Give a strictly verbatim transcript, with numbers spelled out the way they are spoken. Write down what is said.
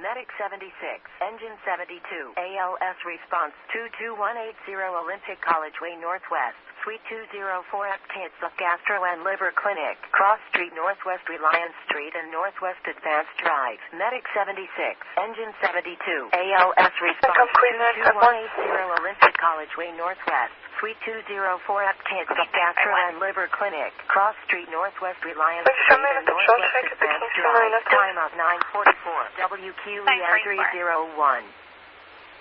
Medic seventy-six, Engine seventy-two, A L S response two two one eight zero Olympic College Way Northwest, Suite two oh four F Kids Gastro and Liver Clinic, Cross Street Northwest Reliance Street and Northwest Advanced Drive. Medic seventy-six, Engine seventy-two, A L S response two two one eight zero Olympic College Way Northwest, Suite two oh four F Kids Gastro and Liver Clinic, Cross Street Northwest Reliance Street and Northwest Advanced Drive. Time of nine forty-four. W Q E M three oh one.